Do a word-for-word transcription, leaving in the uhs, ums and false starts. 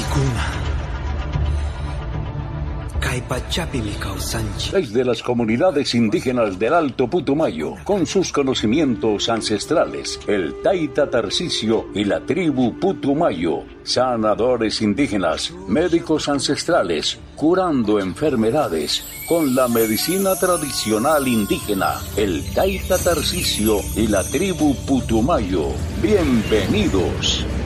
Ticuna. Desde las comunidades indígenas del Alto Putumayo, con sus conocimientos ancestrales, el Taita Tarcisio y la tribu Putumayo, sanadores indígenas, médicos ancestrales, curando enfermedades con la medicina tradicional indígena, el Taita Tarcisio y la tribu Putumayo. Bienvenidos.